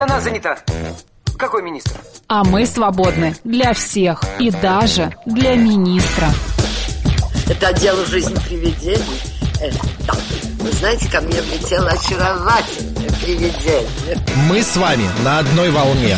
Она занята. Какой министр? А мы свободны для всех и даже для министра. Это дело жизни привидений. Да. Вы знаете, ко мне влетело очаровательное привидение. Мы с вами на одной волне.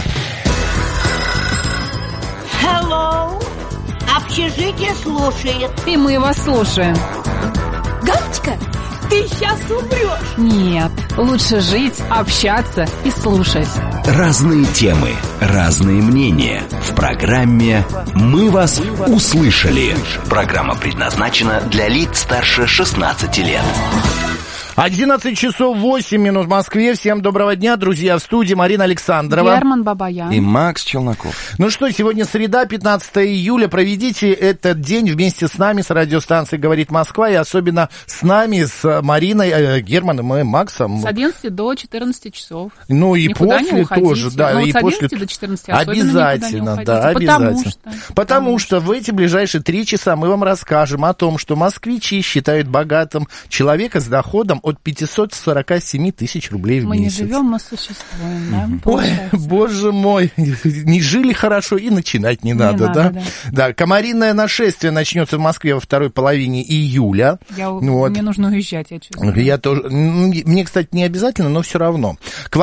Hello. Общежитие слушает. И мы вас слушаем. Галочка, ты сейчас умрешь. Нет, лучше жить, общаться и слушать. Разные темы, разные мнения. В программе «Мы вас услышали». Программа предназначена для лиц старше 16 лет. 11 часов 8 минут в Москве. Всем доброго дня, друзья, в студии Марина Александрова. Герман Бабаян. И Макс Челноков. Ну что, сегодня среда, 15 июля. Проведите этот день вместе с нами, с радиостанцией «Говорит Москва», и особенно с нами, с Мариной, Германом и Максом. С 11 до 14 часов. Ну и никуда после тоже, да. Ну, и с 11 после... до 14 обязательно, да, обязательно. Потому что в эти ближайшие 3 часа мы вам расскажем о том, что москвичи считают богатым человека с доходом от 547 тысяч рублей в месяц. Мы не живем, мы существуем, да? Ой, боже мой, не жили хорошо и начинать не надо, да? Да, комариное нашествие начнется в Москве во второй половине июля. Мне нужно уезжать, я чувствую. Я тоже. Мне, кстати, не обязательно, но все равно.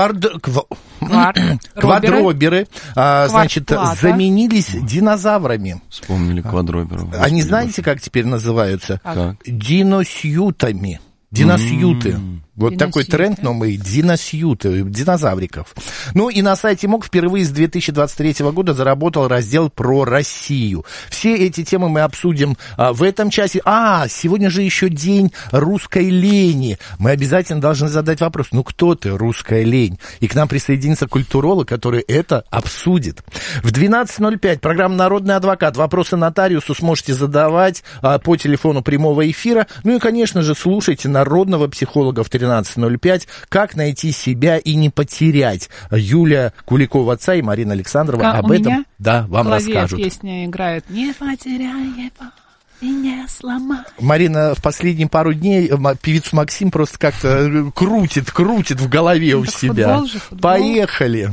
Квадроберы, значит, заменились динозаврами. Вспомнили квадроберов. Они знаете, как теперь называются? Как? Диносьютами. Диносьюты. Вот такой тренд новый, диносьюты, динозавриков. Ну и на сайте МОК впервые с 2023 года заработал раздел про Россию. Все эти темы мы обсудим в этом часе. Сегодня же еще день русской лени. Мы обязательно должны задать вопрос, ну кто ты, русская лень? И к нам присоединится культуролог, который это обсудит. В 12:05 программа «Народный адвокат». Вопросы нотариусу сможете задавать по телефону прямого эфира. Ну и, конечно же, слушайте народного психолога в 13:05. Как найти себя и не потерять. Юлия Куликова отца и Марина Александрова об этом вам расскажут. Песня играет «Не потеряй и не сломай». Марина в последние пару дней певицу Максим просто как-то крутит в голове у себя. Футбол. Поехали.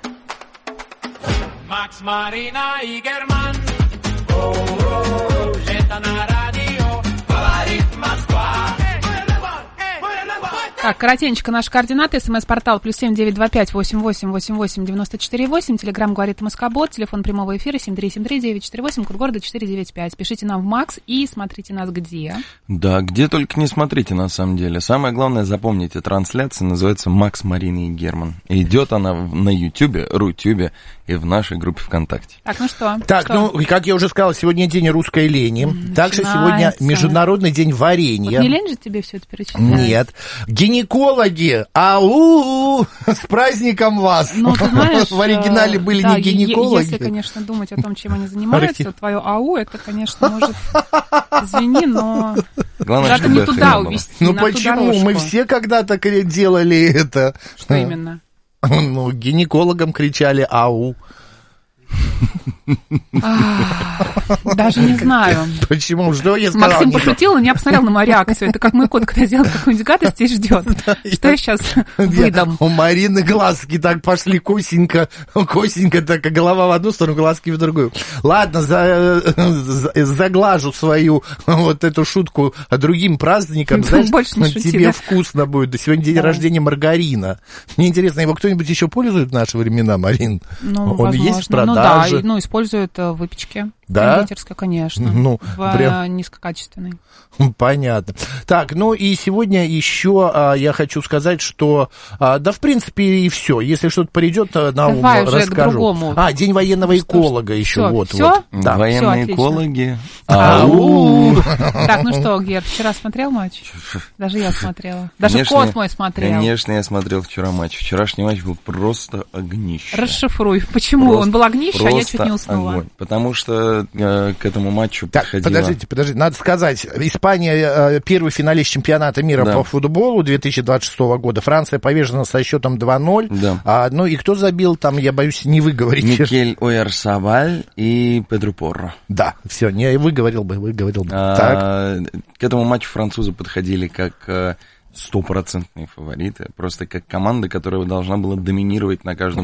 Макс, Марина и Герман. Лето на радио. Говорит Москва. Так, коротенько наши координаты. СМС-портал +7 925 88 88 94 8. Телеграм «Говорит Москобот». Телефон прямого эфира 73739 948. Код города 495. Пишите нам в Макс и смотрите нас где? Да, где только не смотрите, на самом деле. Самое главное, запомните, трансляция называется «Макс, Марина и Герман». Идет она на Ютьюбе, Рутюбе и в нашей группе ВКонтакте. Так, ну что? Так, как я уже сказал, сегодня день русской лени. Также сегодня Международный день варенья. Вот не лень же тебе все это перечислять? Нет. Гинекологи, с праздником вас! Ну, ты знаешь, в оригинале были не гинекологи. Если, конечно, думать о том, чем они занимаются, твое АУ, это, конечно, может, извини, но главное, надо не туда увести. Ну почему? Мы все когда-то делали это. Что именно? Ну, гинекологам кричали АУ. Даже не знаю. Почему? Что я сказал? Максим пошутил, и меня посмотрел на мою реакцию. Это как мой кот, когда делает какую-нибудь гадость и ждет. Что я сейчас выдам? У Марины глазки так пошли косенько, так голова в одну сторону, глазки в другую. Ладно, заглажу свою вот эту шутку другим праздником. Знаешь, тебе вкусно будет. Сегодня день рождения маргарина. Мне интересно, его кто-нибудь еще пользует в наши времена, Марин? Он есть в продаже? Ну да, используют в выпечке. Да? Кондитерская, конечно. Прям низкокачественной. Понятно. Так, ну и сегодня еще я хочу сказать, что, в принципе, и все. Если что-то придет на ум, расскажу. К другому. День военного эколога еще. Все? Да. Военные экологи. Ау! Так, ну что, Гер, вчера смотрел матч? Даже я смотрела. Даже кот мой смотрел. Конечно, я смотрел вчера матч. Вчерашний матч был просто огнище. Расшифруй. Почему? Он был огнище, а я чуть не уснула. Огонь. Потому что к этому матчу подходила... Подождите, надо сказать, Испания первый финалист чемпионата мира по футболу 2026 года, Франция повержена со счетом 2-0, да. Ну и кто забил там, я боюсь, не выговорить. Микель Ойярсабаль и Педро Порро. Да, все, не выговорил бы. Так. К этому матчу французы подходили как стопроцентные фавориты. Просто как команда, которая должна была доминировать на каждом